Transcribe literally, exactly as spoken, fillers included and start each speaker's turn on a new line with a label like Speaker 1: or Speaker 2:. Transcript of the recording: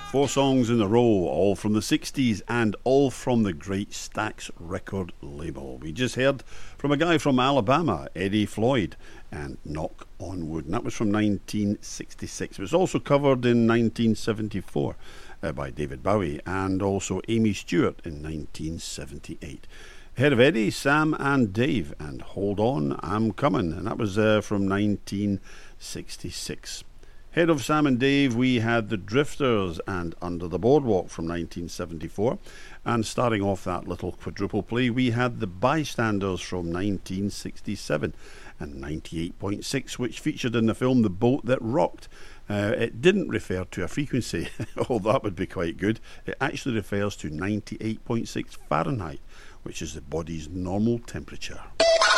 Speaker 1: Four songs in a row, all from the sixties and all from the great Stax record label. We just heard from a guy from Alabama, Eddie Floyd, and Knock on Wood, and that was from nineteen sixty-six. It was also covered in nineteen seventy-four uh, by David Bowie and also Amy Stewart in nineteen seventy-eight. Ahead of Eddie, Sam and Dave, and Hold On, I'm Coming, and that was uh, from nineteen sixty-six. Head of Sam and Dave, we had the Drifters and Under the Boardwalk from nineteen seventy-four. And starting off that little quadruple play, we had the Bystanders from nineteen sixty-seven and ninety-eight point six, which featured in the film The Boat That Rocked. Uh, it didn't refer to a frequency, although that would be quite good. It actually refers to ninety-eight point six Fahrenheit, which is the body's normal temperature.